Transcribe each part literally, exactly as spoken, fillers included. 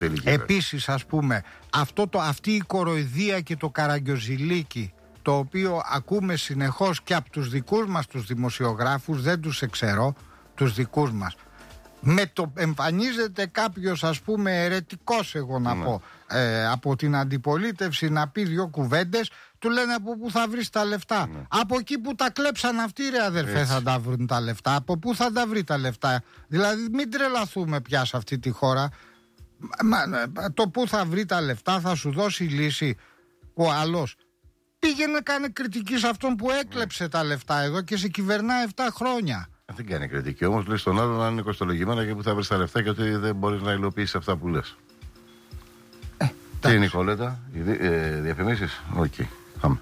Επίσης, ας πούμε, αυτό το, αυτή η κοροϊδία και το καραγκιοζηλίκι, το οποίο ακούμε συνεχώς και από τους δικούς μας τους δημοσιογράφους, δεν τους εξαιρώ, τους δικούς μας. Με το εμφανίζεται κάποιος, ας πούμε, αιρετικός, εγώ να ναι. πω, ε, από την αντιπολίτευση να πει δυο κουβέντες, του λένε από πού θα βρεις τα λεφτά. Ναι. Από εκεί που τα κλέψαν αυτοί, ρε αδερφέ, έτσι. Θα τα βρουν τα λεφτά. Από πού θα τα βρει τα λεφτά. Δηλαδή, μην τρελαθούμε πια σε αυτή τη χώρα. Μα, το πού θα βρει τα λεφτά θα σου δώσει λύση ο άλλος. Πήγαινε κάνε κριτική σε αυτόν που έκλεψε ναι. τα λεφτά εδώ και σε κυβερνά επτά χρόνια. Δεν κάνει κριτική. Όμως λέει στον άλλον να είναι κοστολογημένα και που θα βρει τα λεφτά και ότι δεν μπορεί να υλοποιήσει αυτά που λες. Ε, Τι είναι η Νικόλετα, οι δι, ε, διαφημίσεις. Οκ, okay. Πάμε.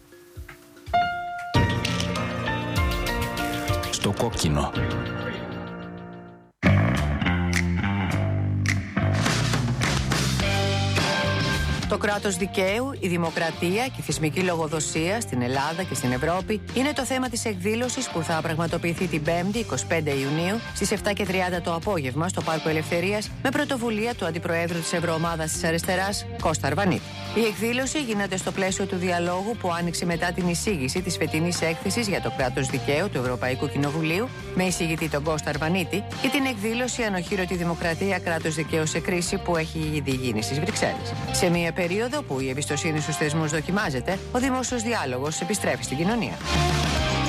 Στο κόκκινο. Το κράτος δικαίου, η δημοκρατία και η θεσμική λογοδοσία στην Ελλάδα και στην Ευρώπη είναι το θέμα της εκδήλωσης που θα πραγματοποιηθεί την Πέμπτη, εικοστή πέμπτη Ιουνίου, στις επτά και τριάντα το απόγευμα στο Πάρκο Ελευθερίας, με πρωτοβουλία του Αντιπροέδρου της Ευρωομάδας της Αριστεράς, Κώστα Αρβανίτη. Η εκδήλωση γίνεται στο πλαίσιο του διαλόγου που άνοιξε μετά την εισήγηση της φετινής έκθεσης για το κράτος δικαίου του Ευρωπαϊκού Κοινοβουλίου, με εισηγητή τον Κώστα Αρβανίτη, και την εκδήλωση Ανοχήρωτη Δημοκρατία, κράτος δικαίου σε κρίση, που έχει ήδη γίνει στις Βρυξέλλες. Σε μια περίοδο που η εμπιστοσύνη στους θεσμούς δοκιμάζεται, ο δημόσιος διάλογος επιστρέφει στην κοινωνία.